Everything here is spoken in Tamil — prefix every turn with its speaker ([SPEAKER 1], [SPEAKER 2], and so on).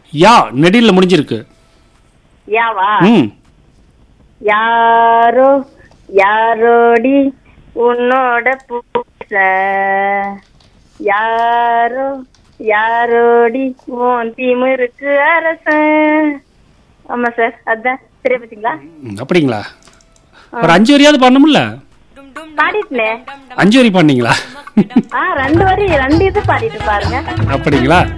[SPEAKER 1] யா நெடில முடிஞ்சிருக்கு.
[SPEAKER 2] யாவா?
[SPEAKER 1] ம்
[SPEAKER 2] யாரோ யாரோடி உன்னோட பூச, யாரோ யாரோடி உன் திமிருக்கு அரசன். ஆமா சார், அதான் சரியா பார்த்தீங்களா?
[SPEAKER 1] அப்படிங்களா? ஒரு 5 வரியாவது பாடணும்ல?
[SPEAKER 2] பாடிட்டேன்.
[SPEAKER 1] 5 வரி பாடினீங்களா?
[SPEAKER 2] 2 வரி 2 இது பாடிட்டு பாருங்க.
[SPEAKER 1] அப்படிங்களா?